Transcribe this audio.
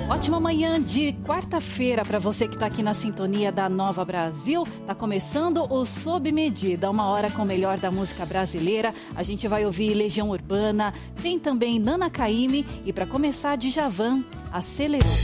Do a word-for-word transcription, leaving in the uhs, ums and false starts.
Ótima manhã de quarta-feira para você que está aqui na sintonia da Nova Brasil. Tá começando o Sob Medida, uma hora com o melhor da música brasileira. A gente vai ouvir Legião Urbana, tem também Nana Caymmi e para começar, Djavan, Acelerou.